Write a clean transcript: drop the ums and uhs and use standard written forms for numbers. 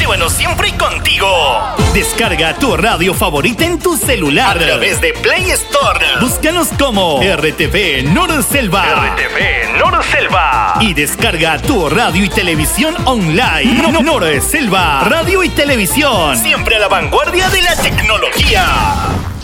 llévanos siempre contigo. Descarga tu radio favorita en tu celular a través de Play Store. Búscanos como RTV Norselva. RTV Norselva. Y descarga tu radio y televisión online. Norselva, radio y televisión. Siempre a la vanguardia de la tecnología.